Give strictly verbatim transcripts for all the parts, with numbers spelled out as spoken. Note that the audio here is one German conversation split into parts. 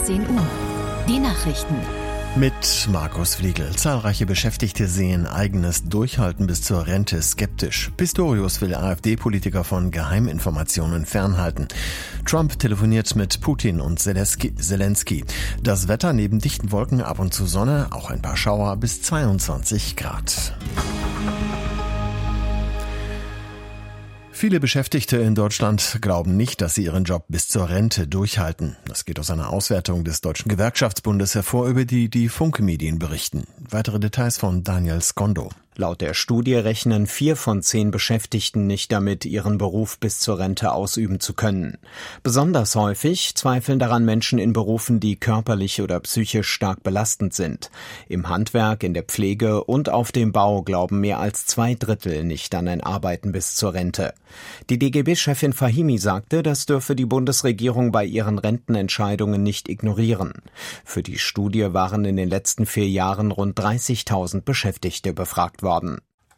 achtzehn Uhr. Die Nachrichten. Mit Markus Fliegel. Zahlreiche Beschäftigte sehen eigenes Durchhalten bis zur Rente skeptisch. Pistorius will AfD-Politiker von Geheiminformationen fernhalten. Trump telefoniert mit Putin und Zelensky. Das Wetter neben dichten Wolken ab und zu Sonne, auch ein paar Schauer bis zweiundzwanzig Grad. Viele Beschäftigte in Deutschland glauben nicht, dass sie ihren Job bis zur Rente durchhalten. Das geht aus einer Auswertung des Deutschen Gewerkschaftsbundes hervor, über die die Funke-Medien berichten. Weitere Details von Daniel Skondo. Laut der Studie rechnen vier von zehn Beschäftigten nicht damit, ihren Beruf bis zur Rente ausüben zu können. Besonders häufig zweifeln daran Menschen in Berufen, die körperlich oder psychisch stark belastend sind. Im Handwerk, in der Pflege und auf dem Bau glauben mehr als zwei Drittel nicht an ein Arbeiten bis zur Rente. Die D G B-Chefin Fahimi sagte, das dürfe die Bundesregierung bei ihren Rentenentscheidungen nicht ignorieren. Für die Studie waren in den letzten vier Jahren rund dreißigtausend Beschäftigte befragt worden.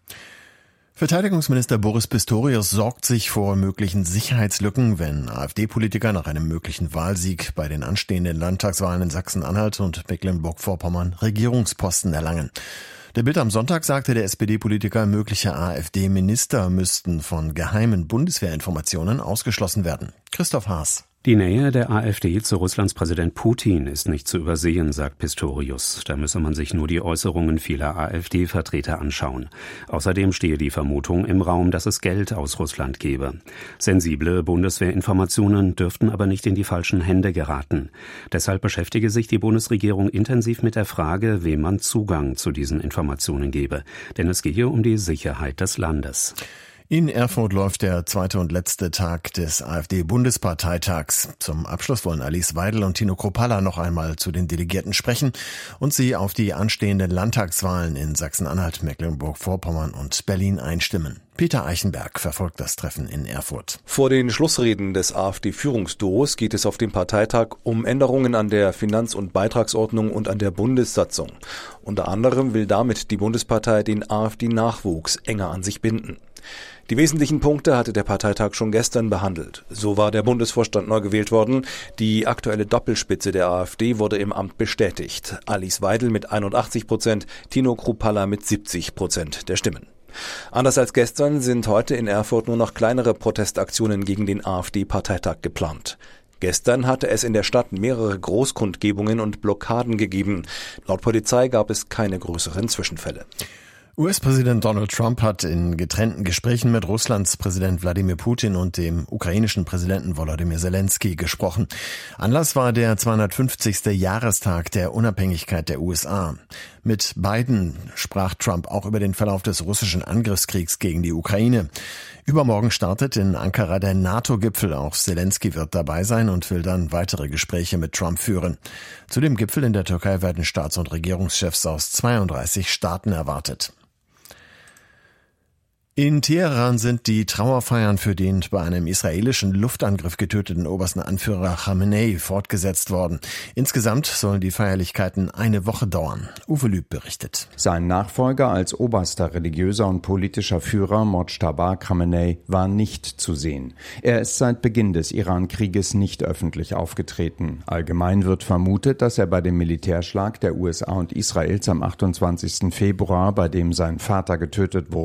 Verteidigungsminister Boris Pistorius sorgt sich vor möglichen Sicherheitslücken, wenn AfD-Politiker nach einem möglichen Wahlsieg bei den anstehenden Landtagswahlen in Sachsen-Anhalt und Mecklenburg-Vorpommern Regierungsposten erlangen. Der Bild am Sonntag sagte der S P D-Politiker, mögliche AfD-Minister müssten von geheimen Bundeswehrinformationen ausgeschlossen werden. Christoph Haas. Die Nähe der AfD zu Russlands Präsident Putin ist nicht zu übersehen, sagt Pistorius. Da müsse man sich nur die Äußerungen vieler AfD-Vertreter anschauen. Außerdem stehe die Vermutung im Raum, dass es Geld aus Russland gebe. Sensible Bundeswehrinformationen dürften aber nicht in die falschen Hände geraten. Deshalb beschäftige sich die Bundesregierung intensiv mit der Frage, wem man Zugang zu diesen Informationen gebe. Denn es gehe um die Sicherheit des Landes. In Erfurt läuft der zweite und letzte Tag des AfD-Bundesparteitags. Zum Abschluss wollen Alice Weidel und Tino Kruppalla noch einmal zu den Delegierten sprechen und sie auf die anstehenden Landtagswahlen in Sachsen-Anhalt, Mecklenburg-Vorpommern und Berlin einstimmen. Peter Eichenberg verfolgt das Treffen in Erfurt. Vor den Schlussreden des AfD-Führungsduos geht es auf dem Parteitag um Änderungen an der Finanz- und Beitragsordnung und an der Bundessatzung. Unter anderem will damit die Bundespartei den AfD-Nachwuchs enger an sich binden. Die wesentlichen Punkte hatte der Parteitag schon gestern behandelt. So war der Bundesvorstand neu gewählt worden. Die aktuelle Doppelspitze der AfD wurde im Amt bestätigt. Alice Weidel mit einundachtzig Prozent, Tino Kruppalla mit siebzig Prozent der Stimmen. Anders als gestern sind heute in Erfurt nur noch kleinere Protestaktionen gegen den AfD-Parteitag geplant. Gestern hatte es in der Stadt mehrere Großkundgebungen und Blockaden gegeben. Laut Polizei gab es keine größeren Zwischenfälle. U S-Präsident Donald Trump hat in getrennten Gesprächen mit Russlands Präsident Wladimir Putin und dem ukrainischen Präsidenten Volodymyr Zelensky gesprochen. Anlass war der zweihundertfünfzigste Jahrestag der Unabhängigkeit der U S A. Mit beiden sprach Trump auch über den Verlauf des russischen Angriffskriegs gegen die Ukraine. Übermorgen startet in Ankara der NATO-Gipfel. Auch Zelensky wird dabei sein und will dann weitere Gespräche mit Trump führen. Zu dem Gipfel in der Türkei werden Staats- und Regierungschefs aus zweiunddreißig Staaten erwartet. In Teheran sind die Trauerfeiern für den bei einem israelischen Luftangriff getöteten obersten Anführer Khamenei fortgesetzt worden. Insgesamt sollen die Feierlichkeiten eine Woche dauern. Uwe Lüb berichtet. Sein Nachfolger als oberster religiöser und politischer Führer, Mojtaba Khamenei, war nicht zu sehen. Er ist seit Beginn des Iran-Krieges nicht öffentlich aufgetreten. Allgemein wird vermutet, dass er bei dem Militärschlag der U S A und Israels am achtundzwanzigsten Februar, bei dem sein Vater getötet wurde,